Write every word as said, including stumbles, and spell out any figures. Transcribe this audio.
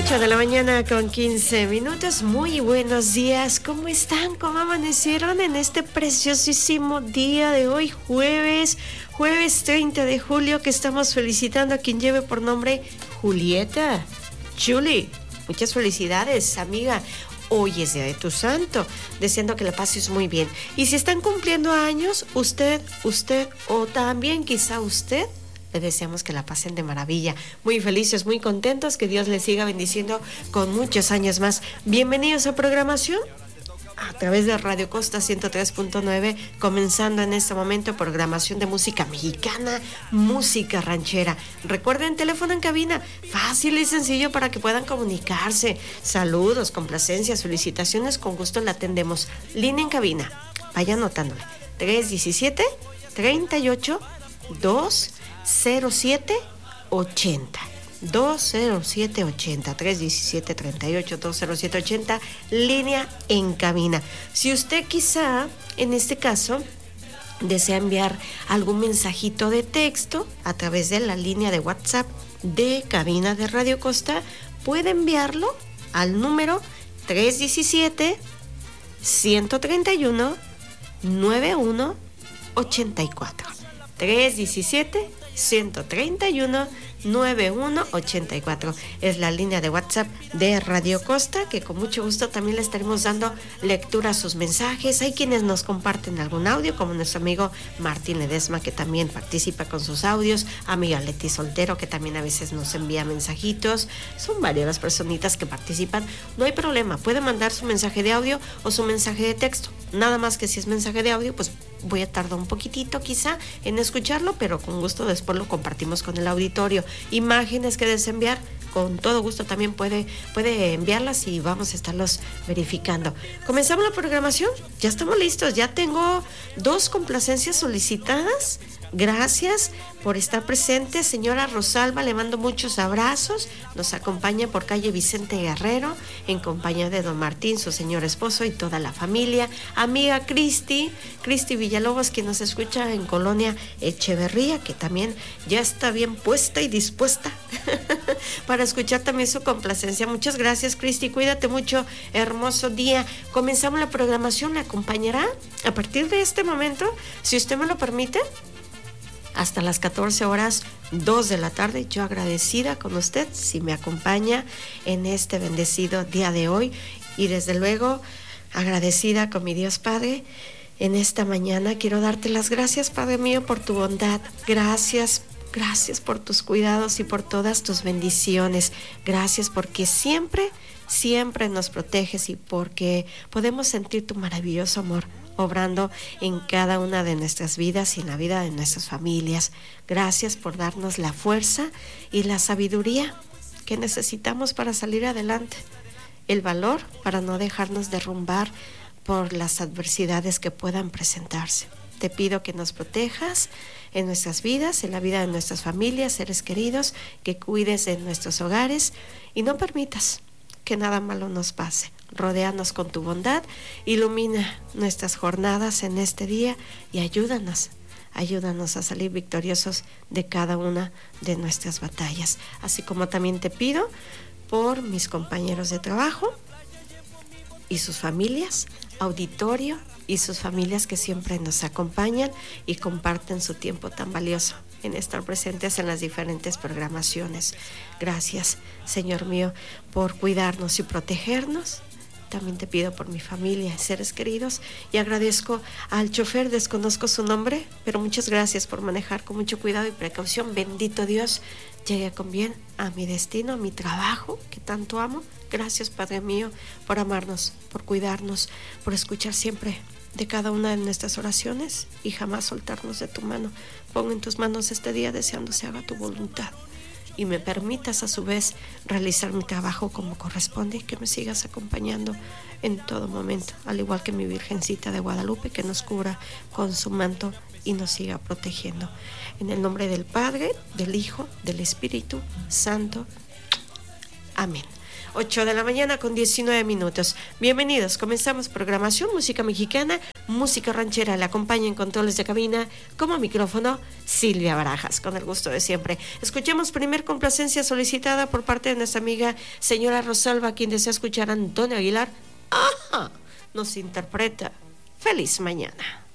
ocho de la mañana con quince minutos. Muy buenos días. ¿Cómo están? ¿Cómo amanecieron en este preciosísimo día de hoy, jueves? Jueves treinta de julio, que estamos felicitando a quien lleve por nombre Julieta. Julie, muchas felicidades, amiga. Hoy es día de tu santo, deseando que la pases muy bien. Y si están cumpliendo años, usted, usted o también quizá usted, le deseamos que la pasen de maravilla. Muy felices, muy contentos, que Dios les siga bendiciendo con muchos años más. Bienvenidos a programación a través de Radio Costa ciento tres punto nueve, comenzando en este momento programación de música mexicana, música ranchera. Recuerden, teléfono en cabina, fácil y sencillo para que puedan comunicarse. Saludos, complacencias, felicitaciones, con gusto la atendemos. Línea en cabina, vaya anotándole, tres diecisiete, treinta y ocho, dos cero siete ochenta. dos cero siete ochenta, tres diecisiete, treinta y ocho, dos cero siete ochenta, línea en cabina. Si usted quizá, en este caso, desea enviar algún mensajito de texto a través de la línea de WhatsApp de cabina de Radio Costa, puede enviarlo al número tres diecisiete, ciento treinta y uno, noventa y uno ochenta y cuatro. tres diecisiete, ciento treinta y uno, noventa y uno ochenta y cuatro es la línea de WhatsApp de Radio Costa, que con mucho gusto también le estaremos dando lectura a sus mensajes. Hay quienes nos comparten algún audio, como nuestro amigo Martín Ledesma, que también participa con sus audios, amiga Leti Soltero, que también a veces nos envía mensajitos. Son varias las personitas que participan. No hay problema, puede mandar su mensaje de audio o su mensaje de texto. Nada más que si es mensaje de audio, pues voy a tardar un poquitito quizá en escucharlo, pero con gusto después lo compartimos con el auditorio. Imágenes que desee enviar, con todo gusto también puede, puede enviarlas y vamos a estarlos verificando. Comenzamos la programación, ya estamos listos, ya tengo dos complacencias solicitadas. Gracias por estar presente, señora Rosalba, le mando muchos abrazos. Nos acompaña por calle Vicente Guerrero, en compañía de don Martín, su señor esposo, y toda la familia. Amiga Cristi, Cristi Villalobos, quien nos escucha en Colonia Echeverría, que también ya está bien puesta y dispuesta para escuchar también su complacencia. Muchas gracias, Cristi, cuídate mucho, hermoso día. Comenzamos la programación, ¿le acompañará a partir de este momento, si usted me lo permite, hasta las catorce horas, dos de la tarde. Yo agradecida con usted si me acompaña en este bendecido día de hoy, y desde luego agradecida con mi Dios Padre. En esta mañana quiero darte las gracias, Padre mío, por tu bondad. Gracias, gracias por tus cuidados y por todas tus bendiciones. Gracias porque siempre, siempre nos proteges, y porque podemos sentir tu maravilloso amor obrando en cada una de nuestras vidas y en la vida de nuestras familias. Gracias por darnos la fuerza y la sabiduría que necesitamos para salir adelante, el valor para no dejarnos derrumbar por las adversidades que puedan presentarse. Te pido que nos protejas en nuestras vidas, en la vida de nuestras familias, seres queridos, que cuides de nuestros hogares y no permitas que nada malo nos pase. Rodéanos con tu bondad, ilumina nuestras jornadas en este día y ayúdanos, ayúdanos a salir victoriosos de cada una de nuestras batallas. Así como también te pido por mis compañeros de trabajo y sus familias, auditorio y sus familias que siempre nos acompañan y comparten su tiempo tan valioso en estar presentes en las diferentes programaciones. Gracias, Señor mío, por cuidarnos y protegernos. También te pido por mi familia, seres queridos, y agradezco al chofer, desconozco su nombre, pero muchas gracias por manejar con mucho cuidado y precaución. Bendito Dios, llegue con bien a mi destino, a mi trabajo, que tanto amo. Gracias, Padre mío, por amarnos, por cuidarnos, por escuchar siempre de cada una de nuestras oraciones y jamás soltarnos de tu mano. Pongo en tus manos este día deseando se haga tu voluntad y me permitas a su vez realizar mi trabajo como corresponde, y que me sigas acompañando en todo momento, al igual que mi Virgencita de Guadalupe, que nos cubra con su manto y nos siga protegiendo. En el nombre del Padre, del Hijo, del Espíritu Santo. Amén. ocho de la mañana con diecinueve minutos. Bienvenidos, comenzamos programación música mexicana, música ranchera. Le acompaña en controles de cabina como micrófono Silvia Barajas, con el gusto de siempre. Escuchemos primer complacencia solicitada por parte de nuestra amiga señora Rosalba, quien desea escuchar a Antonio Aguilar. ¡Ajá! Nos interpreta Feliz Mañana.